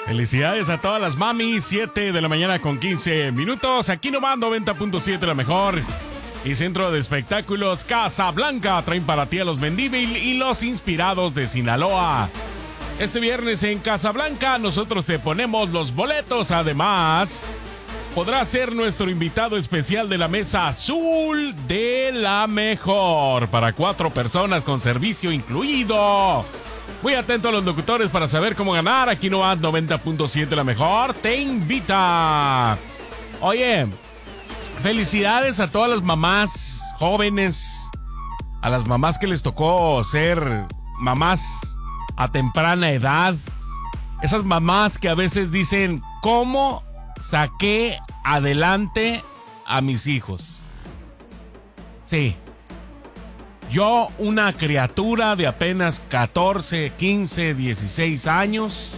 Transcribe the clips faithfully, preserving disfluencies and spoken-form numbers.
Felicidades a todas las mamis, siete de la mañana con quince minutos, aquí nomás noventa punto siete la mejor. Y Centro de Espectáculos Casablanca traen para ti a los Mendívil y los Inspirados de Sinaloa. Este viernes en Casablanca nosotros te ponemos los boletos, además podrás ser nuestro invitado especial de la Mesa Azul de la Mejor, para cuatro personas con servicio incluido. Muy atento a los locutores para saber cómo ganar. Aquí no hay noventa punto siete la mejor te invita. Oye, felicidades a todas las mamás jóvenes, a las mamás que les tocó ser mamás a temprana edad. Esas mamás que a veces dicen, ¿cómo saqué adelante a mis hijos? Sí. Yo, una criatura de apenas catorce, quince, dieciséis años,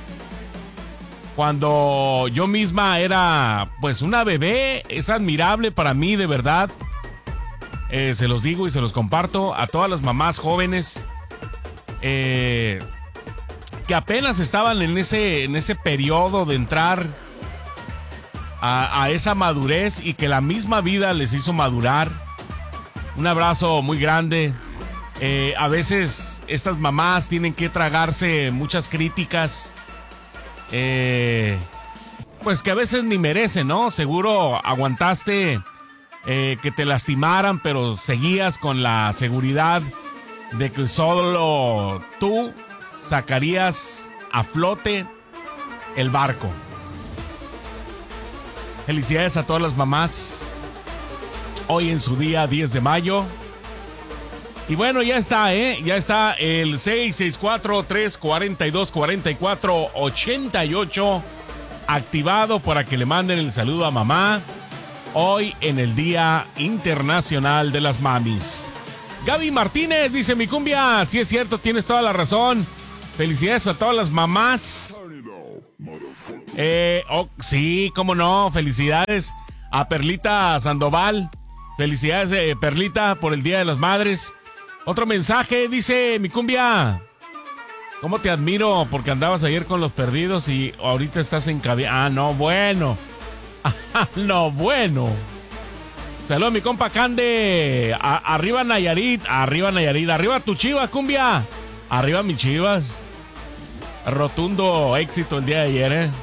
cuando yo misma era pues una bebé, es admirable para mí, de verdad. Eh, se los digo y se los comparto a todas las mamás jóvenes eh, que apenas estaban en ese, en ese periodo de entrar a, a esa madurez y que la misma vida les hizo madurar. Un abrazo muy grande. Eh, a veces estas mamás tienen que tragarse muchas críticas, eh, pues que a veces ni merecen, ¿no? Seguro aguantaste eh, que te lastimaran, pero seguías con la seguridad de que solo tú sacarías a flote el barco. Felicidades a todas las mamás hoy en su día diez de mayo. Y bueno, ya está, ¿eh? Ya está el seis seis cuatro, tres cuatro dos, cuatro cuatro ocho ocho activado para que le manden el saludo a mamá hoy en el Día Internacional de las Mamis. Gaby Martínez dice, mi cumbia, sí es cierto, tienes toda la razón. Felicidades a todas las mamás. Eh, oh, sí, cómo no, felicidades a Perlita Sandoval. Felicidades, eh, Perlita, por el Día de las Madres. Otro mensaje, dice mi cumbia, ¿cómo te admiro? Porque andabas ayer con los perdidos y ahorita estás en cabina. Ah, no, bueno. Ah, no, bueno. Saludos, mi compa Cande. A- arriba Nayarit, arriba Nayarit, arriba tu Chivas, cumbia. Arriba mi Chivas. Rotundo éxito el día de ayer, ¿eh?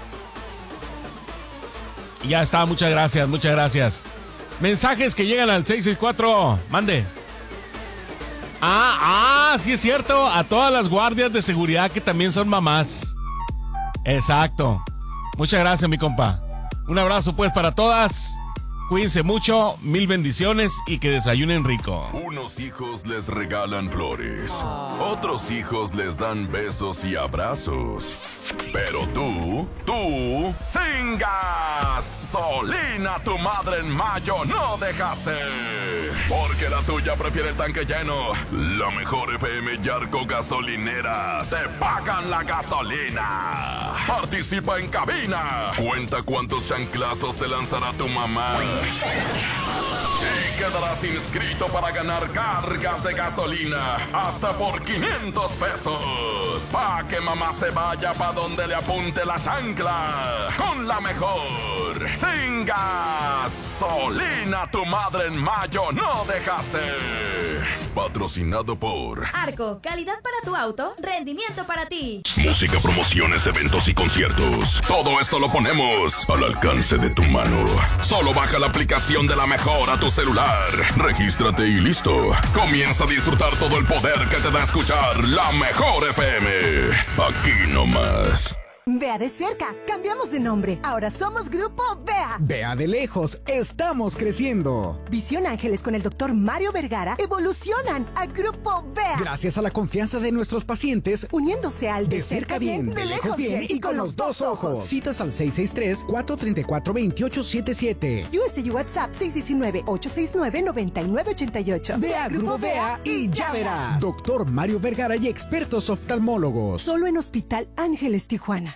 Ya está, muchas gracias, muchas gracias. Mensajes que llegan al seis seis cuatro, mande. Ah, ah, sí es cierto, a todas las guardias de seguridad que también son mamás. Exacto. Muchas gracias, mi compa. Un abrazo pues para todas. Cuídense mucho, mil bendiciones y que desayunen rico. Unos hijos les regalan flores, otros hijos les dan besos y abrazos. Pero tú, tú, sin gasolina, tu madre en mayo no dejaste. Porque la tuya prefiere el tanque lleno. La mejor F M y Arco Gasolineras te pagan la gasolina. Participa en cabina. Cuenta cuántos chanclazos te lanzará tu mamá. Y quedarás inscrito para ganar cargas de gasolina hasta por quinientos pesos. Pa' que mamá se vaya pa' donde le apunte la chancla. Con la mejor. Sin gasolina, tu madre en mayo no dejaste. Patrocinado por Arco, calidad para tu auto, rendimiento para ti. Música, promociones, eventos y conciertos. Todo esto lo ponemos al alcance de tu mano. Solo baja la aplicación de La Mejor a tu celular. Regístrate y listo. Comienza a disfrutar todo el poder que te da escuchar La Mejor F M. Aquí nomás. Vea de cerca, cambiamos de nombre. Ahora somos Grupo Vea. Vea de lejos, estamos creciendo. Visión Ángeles con el doctor Mario Vergara evolucionan a Grupo Vea. Gracias a la confianza de nuestros pacientes, uniéndose al de, de cerca bien, de, de lejos bien y con los dos ojos. Citas al seis seis tres, cuatro tres cuatro, dos ocho siete siete. U S U WhatsApp seis uno nueve, ocho seis nueve, nueve nueve ocho ocho. Vea Grupo Vea y ya verás. Doctor Mario Vergara y expertos oftalmólogos. Solo en Hospital Ángeles Tijuana.